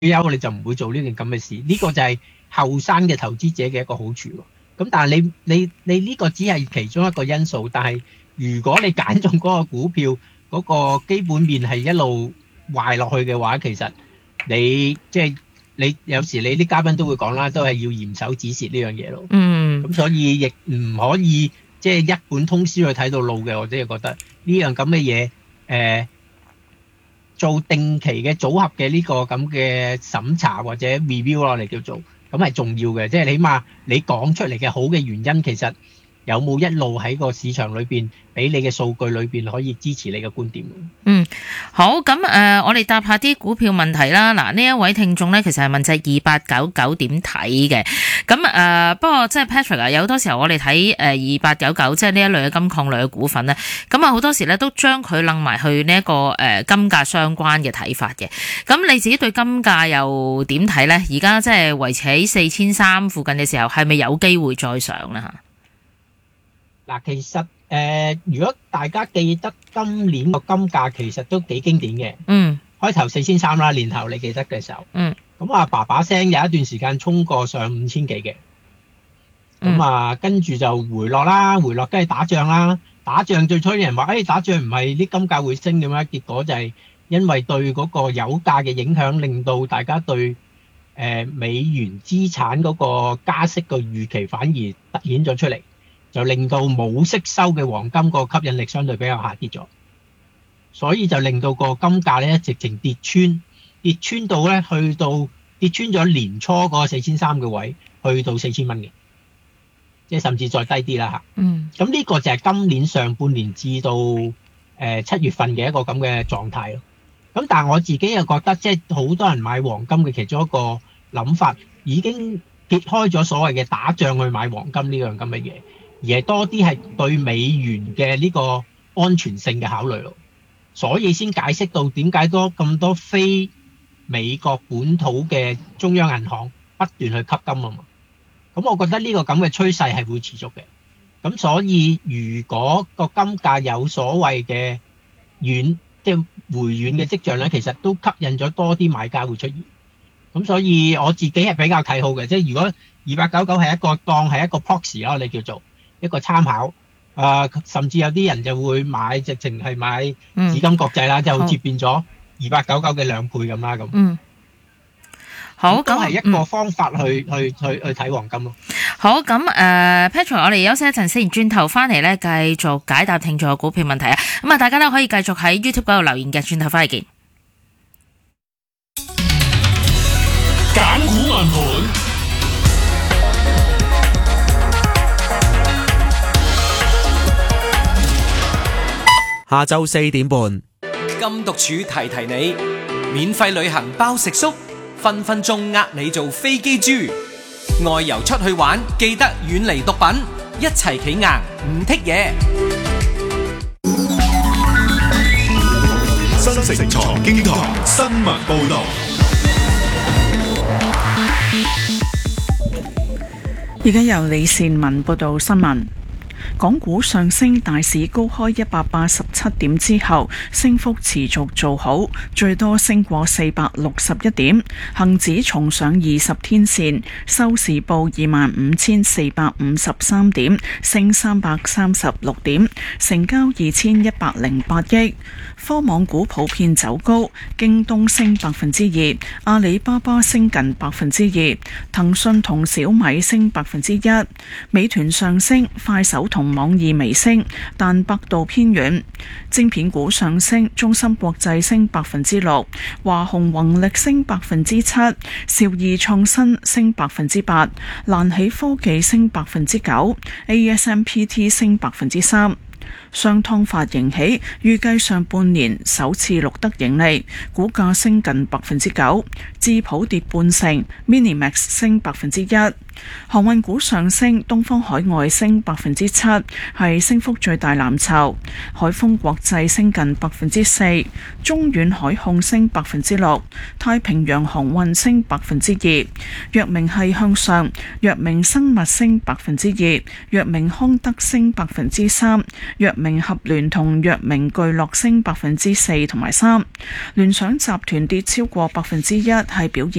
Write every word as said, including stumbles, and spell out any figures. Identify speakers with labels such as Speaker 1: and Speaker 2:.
Speaker 1: 休你就唔會做呢件咁嘅事。呢、這個就係後生嘅投資者嘅一個好處。咁但係你你你呢個只係其中一個因素，但係如果你揀中嗰個股票嗰、那個基本面係一路壞落去嘅話，其實你即係、就是、你有時你啲嘉賓都會講啦，都係要嚴守止蝕呢樣嘢咯。
Speaker 2: 嗯，
Speaker 1: 咁所以亦唔可以即係、就是、一本通書去睇到路嘅，我真係覺得呢樣咁嘅嘢誒。做定期嘅組合嘅呢個咁嘅審查或者 review 咯，我哋叫做咁係重要嘅，即係起碼你講出嚟嘅好嘅原因，其實有冇一路喺個市場裏邊俾你嘅數據裏邊可以支持你嘅觀點？
Speaker 2: 嗯，好，咁誒、呃，我哋答下啲股票問題啦。嗱，呢一位聽眾咧，其實係問就係二八九九點睇嘅。咁誒、呃，不過即係 Patrick 啊，有好多時候我哋睇誒二八九九，即係呢一類嘅金礦類嘅股份咧，咁啊好多時咧都將佢楞埋去呢、這、一個誒、呃、金價相關嘅睇法嘅。咁你自己對金價又點睇咧？而家即係維持喺四千三附近嘅時候，係咪有機會再上咧？嚇？
Speaker 1: 嗱，其實誒、呃，如果大家記得今年個金價其實都幾經典嘅，
Speaker 2: 嗯，
Speaker 1: 開頭四千三啦，年頭你記得嘅時候，嗯，咁啊爸爸聲有一段時間衝過上五千幾嘅，咁、嗯、啊跟住就回落啦，回落跟住打仗啦，打仗最初啲人話，誒、哎、打仗唔係啲金價會升嘅咩？結果就係因為對嗰個油價嘅影響，令到大家對誒、呃、美元資產嗰個加息嘅預期反而突顯咗出嚟。就令到冇息收嘅黃金個吸引力相對比較下跌咗，所以就令到個金價咧直情跌穿，跌穿到咧去到跌穿咗年初嗰個四千三嘅位，去到四千蚊嘅，即係甚至再低啲啦嚇。嗯，咁呢個就係今年上半年至到誒七月份嘅一個咁嘅狀態咯。咁但係我自己又覺得，即係好多人買黃金嘅其中一個諗法，已經撇開咗所謂嘅打仗去買黃金呢樣咁嘅嘢。而係多啲係對美元嘅呢個安全性嘅考慮咯，所以先解釋到點解多咁多非美國本土嘅中央銀行不斷去吸金啊嘛。咁我覺得呢個咁嘅趨勢係會持續嘅。咁所以如果個金價有所謂嘅軟即係回軟嘅跡象咧，其實都吸引咗多啲買家會出現。咁所以我自己係比較睇好嘅，即係如果二八九九係一個當係一個 proxy 咯，你叫做一個參考，啊、呃，甚至有啲人就會買，直情係買紫金國際啦，嗯、就好似變咗二八九九嘅兩倍咁啦，咁。嗯，好，都係一個方法去、嗯、去去去睇黃金咯。
Speaker 2: 好，咁誒、呃、Patrick， 我哋休息一陣先，轉頭翻嚟咧，繼續解答聽眾嘅股票問題啊。咁啊，大家咧可以繼續喺 YouTube 嗰度留言嘅，轉頭翻嚟見。
Speaker 3: 揀股問盤。
Speaker 4: 下晝四點半，
Speaker 5: 金獨處提提你，免費旅行包食宿，分分鐘呃你做飛機豬。外遊出去玩，記得遠離毒品，一齊企硬唔剔嘢。
Speaker 3: 新城財經台新聞報道。
Speaker 6: 而家由李善文報道新聞。港股上升，大市高開一百八十七點之後，升幅持續做好，最多升過四百六十一點，恒指重上二十天線，收市報二萬五千四百五十三點，升三百三十六點，成交二千一百零八億。科網股普遍走高，京東升百分之二，阿里巴巴升近百分之二，騰訊同小米升百分之一，美團上升，快手同網易微升，但百度偏軟。晶片股上升，中芯國際升百分之六，華虹宏力升百分之七，兆易創新升百分之八，瀾起科技升百分之九 ，A S M P T 升百分之三。商湯發盈喜，預計上半年首次錄得盈利，股價升近百分之九。智普跌半成 ，Minimax 升百分之一。航運股上升，東方海外升百分之七，係升幅最大藍籌。海豐國際升近百分之四，中遠海控升百分之六，太平洋航運升百分之二。藥明係向上，藥明生物升百分之二，藥明康德升百分之三，藥明合聯同藥明巨樂升百分之四同埋三。聯想集團跌超過百分之一，係表現